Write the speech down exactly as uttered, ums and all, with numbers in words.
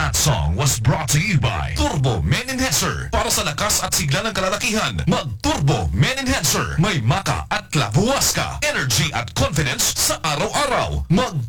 That song was brought to you by Turbo Men Enhancer. Para sa lakas at sigla ng kalalakihan, mag-Turbo Men Enhancer. May maka at labuwas ka. Energy at confidence sa araw-araw. Mag